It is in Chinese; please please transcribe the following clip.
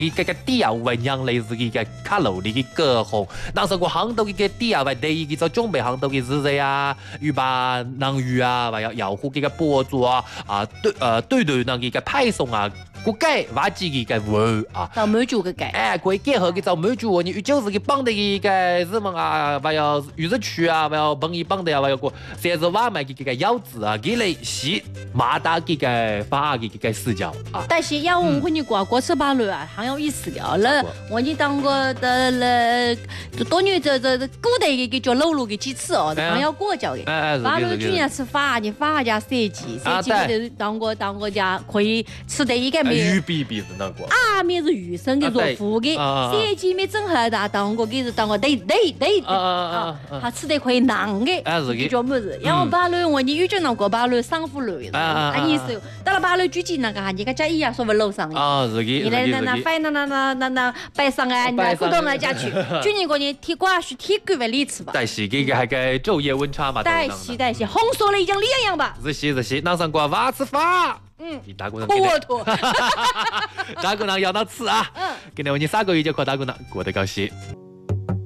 伊个底下为让类似伊个卡路里嘅高红，当时我行到伊个底下为第一个就准备行到嘅日子啊，鱼吧、能鱼啊，还有摇虎嘅博主啊，对那个派送啊。個雞或者嘅味啊， 就滿足嘅雞。 哎，佢結合嘅就滿足我，你就是嘅幫的嘅什麼啊，還有魚肉區啊，還有幫伊幫的啊，還有個甚至話買嘅腰子啊，佢嚟是馬達嘅發嘅視角啊。 但是要我你過吃巴lø啊，很有意思的。那我你當過的了，多年這古代嘅叫老路嘅幾次哦，很有過教嘅。巴lø今年吃法，你法家設計嘅當過家可以吃得一個。 魚比是那個啊，面是魚生嘅做腐嘅，設計面整合的當過嘅是當過對，他吃得可以囊嘅，叫麼子？然後巴lø我你遇見那個巴lø上腐lø的，意思到了巴lø具體那個哈，你個家一樣說不樓上嘅，是嘅， 你來那翻那擺上啊，那古董啊家去，去年過年鐵瓜是鐵骨為例子吧？ 但是這個係個晝夜溫差嘛， 但是紅燒了已經兩樣吧？ 是，那上過瓦吃法。你打鼓囊，打鼓囊要到吃啊！今天我你3個月就靠打鼓囊，過得高興。